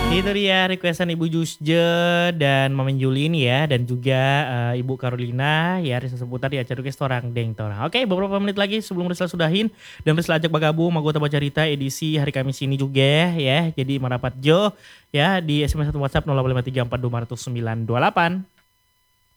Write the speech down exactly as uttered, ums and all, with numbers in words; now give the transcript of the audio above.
Itu dia requestan Ibu Jusje dan Mamen Julin ya dan juga, eee, Ibu Carolina ya Risa Seputar di acara request Torang Deng Torang. Oke beberapa menit lagi sebelum Risla sudahin dan Risla ajak bergabung sama Gota Bacarita edisi hari Kamis ini juga ya. Jadi merapat jo ya di S M S atau WhatsApp nol delapan lima tiga empat dua lima nol sembilan dua delapan.